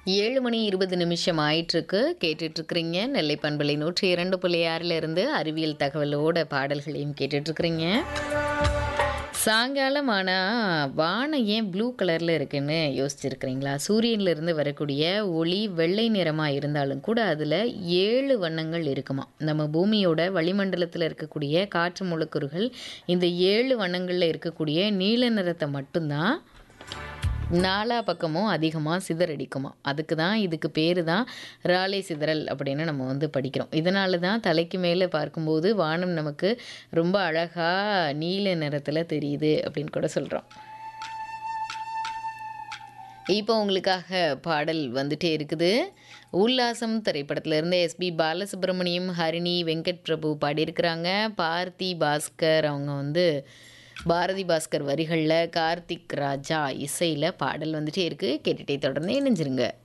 7 மணி 20 நிமிஷம் ஆயிட்டிருக்கு. கேட்டுட்ருக்கிறீங்க. நெல்லை பண்பலை 102.6 இருந்து அறிவியல் தகவலோட பாடல்களையும் கேட்டுட்ருக்கிறீங்க. சாயங்காலம் ஆனா, வானம் ஏன் ப்ளூ கலர்ல இருக்குன்னு யோசிச்சிருக்கிறீங்களா? சூரியன்லேருந்து வரக்கூடிய ஒளி வெள்ளை நிறமா இருந்தாலும் கூட, அதில 7 வண்ணங்கள் இருக்குமாம். நம்ம பூமியோட வளிமண்டலத்தில இருக்கக்கூடிய காற்று மூலக்கூறுகள் இந்த 7 வண்ணங்கள்ல இருக்கக்கூடிய நீல நிறத்த மட்டும் தான் நாலா பக்கமும் அதிகமாக சிதறடிக்குமாம். அதுக்கு தான் இதுக்கு பேரு தான் ராலே சிதறல் அப்படின்னு நம்ம வந்து படிக்கிறோம். இதனால தான் தலைக்கு மேலே பார்க்கும்போது வானம் நமக்கு ரொம்ப அழகா நீல நிறத்துல தெரியுது அப்படின்னு கூட சொல்றோம். இப்போ உங்களுக்காக பாடல் வந்துட்டே இருக்குது. உல்லாசம் திரைப்படத்திலிருந்து எஸ்பி பாலசுப்ரமணியம், ஹரிணி, வெங்கட் பிரபு பாடியிருக்கிறாங்க. பார்த்தி பாஸ்கர் அவங்க வந்து பாரதி பாஸ்கர் வரிகளில் கார்த்திக் ராஜா இசையில் பாடல் வந்துட்டே இருக்குது. கேட்டுகிட்டே தொடர்ந்து இணைஞ்சிருங்க.